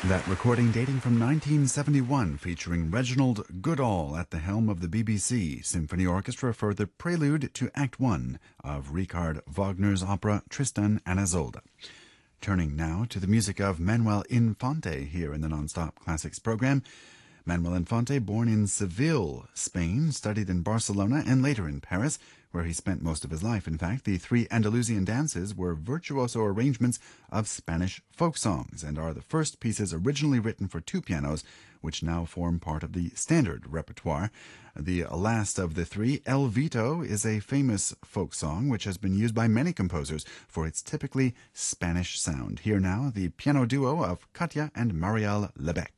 That recording dating from 1971 featuring Reginald Goodall at the helm of the BBC Symphony Orchestra for the prelude to Act One of Richard Wagner's opera Tristan and Isolde. Turning now to the music of Manuel Infante here in the Nonstop Classics program. Manuel Infante, born in Seville, Spain, studied in Barcelona and later in Paris, where he spent most of his life. In fact, the three Andalusian dances were virtuoso arrangements of Spanish folk songs and are the first pieces originally written for two pianos, which now form part of the standard repertoire. The last of the three, El Vito, is a famous folk song which has been used by many composers for its typically Spanish sound. Here now, the piano duo of Katja and Marielle Lebec.